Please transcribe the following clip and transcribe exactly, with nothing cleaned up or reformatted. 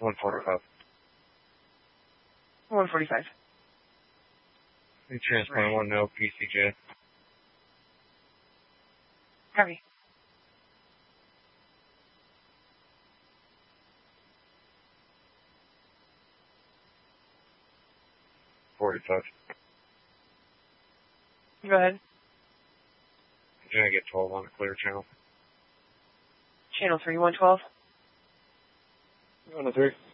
one forty-five. one forty-five. You transplant one no P C J. Copy. forty-five. Go ahead. You're going to get twelve on the clear channel. Channel three, one twelve. one oh three.